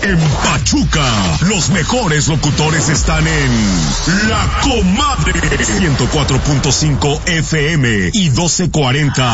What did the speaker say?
En Pachuca, los mejores locutores están en La Comadre 104.5 FM y 1240